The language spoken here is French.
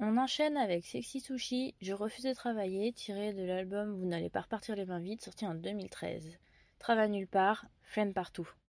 On enchaîne avec Sexy Sushi, Je refuse de travailler, tiré de l'album Vous n'allez pas repartir les mains vides, sorti en 2013. Travail nulle part, flemme partout.